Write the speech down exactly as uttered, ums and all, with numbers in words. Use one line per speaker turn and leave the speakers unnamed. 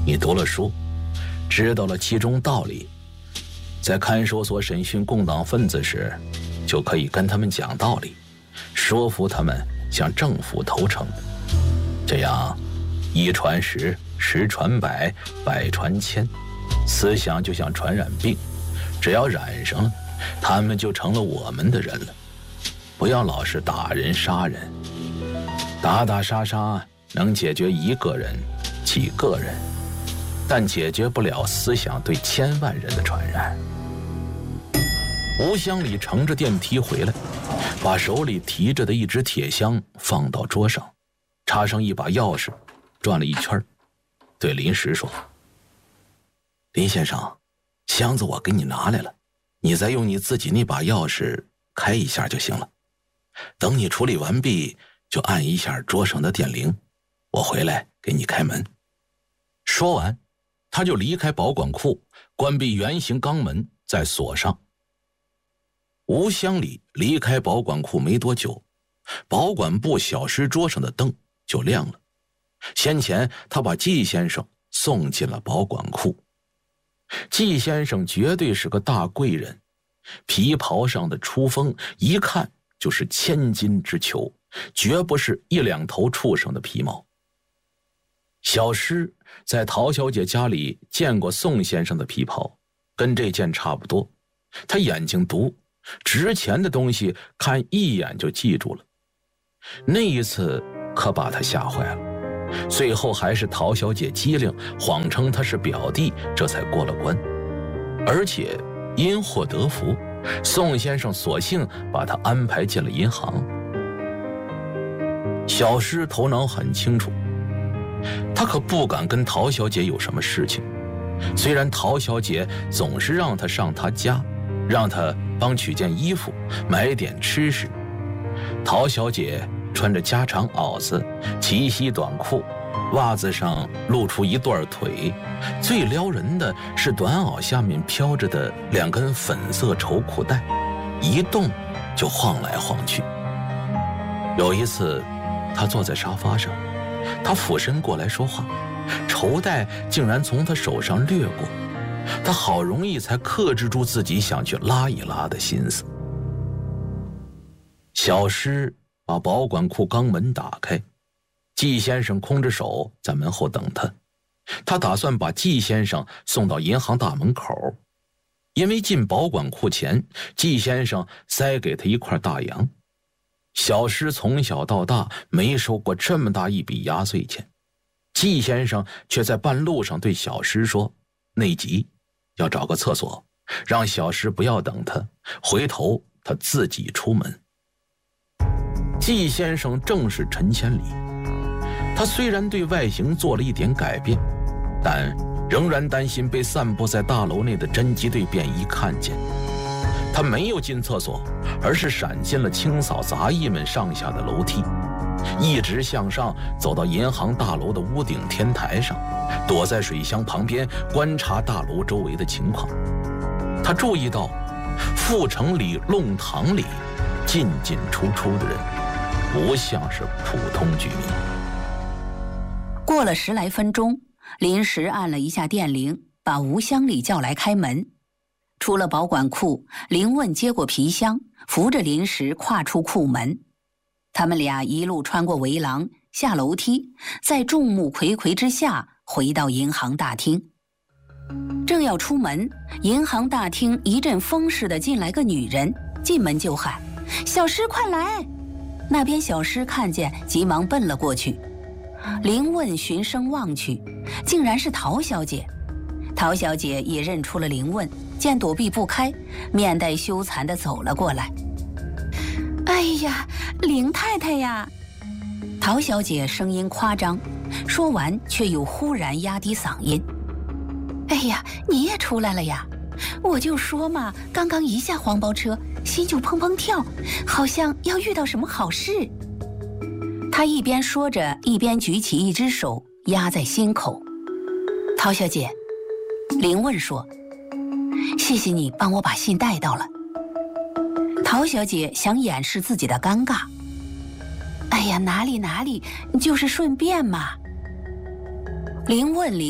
你读了书，知道了其中道理，在看守所审讯共党分子时，就可以跟他们讲道理，说服他们向政府投诚。这样一传十，十传百，百传千，思想就像传染病，只要染上了，他们就成了我们的人了。不要老是打人杀人，打打杀杀能解决一个人几个人，但解决不了思想对千万人的传染。吴乡里乘着电梯回来，把手里提着的一只铁箱放到桌上，插上一把钥匙，转了一圈，对林石说：林先生，箱子我给你拿来了，你再用你自己那把钥匙开一下就行了。等你处理完毕，就按一下桌上的电铃，我回来给你开门。说完，他就离开保管库，关闭圆形钢门，再锁上。吴乡里离开保管库没多久，保管部小师桌上的灯就亮了。先前他把季先生送进了保管库。季先生绝对是个大贵人，皮袍上的出风一看就是千金之裘，绝不是一两头畜生的皮毛。小师在陶小姐家里见过宋先生的皮袍，跟这件差不多。他眼睛毒，值钱的东西看一眼就记住了。那一次可把他吓坏了，最后还是陶小姐机灵，谎称他是表弟，这才过了关。而且因祸得福，宋先生索性把他安排进了银行。小师头脑很清楚，他可不敢跟陶小姐有什么事情。虽然陶小姐总是让他上她家，让他帮取件衣服，买点吃食。陶小姐穿着家常袄子，齐膝短裤，袜子上露出一段腿，最撩人的是短袄下面飘着的两根粉色绸裤带，一动就晃来晃去。有一次他坐在沙发上，他俯身过来说话，绸带竟然从他手上掠过，他好容易才克制住自己想去拉一拉的心思。小师把保管库钢门打开，季先生空着手在门后等他。他打算把季先生送到银行大门口，因为进保管库前，季先生塞给他一块大洋。小师从小到大没收过这么大一笔压岁钱，季先生却在半路上对小师说，内急，要找个厕所，让小师不要等他，回头他自己出门。季先生正是陈千里，他虽然对外形做了一点改变，但仍然担心被散布在大楼内的侦缉队便衣看见。他没有进厕所，而是闪进了清扫杂役们上下的楼梯，一直向上走到银行大楼的屋顶天台上，躲在水箱旁边观察大楼周围的情况。他注意到阜成里弄堂里进进出出的人不像是普通居民。
过了十来分钟，临时按了一下电铃，把吴乡里叫来开门。出了保管库，林问接过皮箱，扶着临时跨出库门。他们俩一路穿过围廊，下楼梯，在众目睽睽之下回到银行大厅。正要出门，银行大厅一阵风似的进来个女人，进门就喊：小师快来！那边小师看见，急忙奔了过去。林问循声望去，竟然是陶小姐。陶小姐也认出了林问，见躲避不开，面带羞惭地走了过来。哎呀，林太太呀！陶小姐声音夸张，说完却又忽然压低嗓音：哎呀，你也出来了呀！我就说嘛，刚刚一下黄包车，心就砰砰跳，好像要遇到什么好事。她一边说着，一边举起一只手压在心口。陶小姐，林问说，谢谢你帮我把信带到了。陶小姐想掩饰自己的尴尬。哎呀，哪里哪里，就是顺便嘛。林问林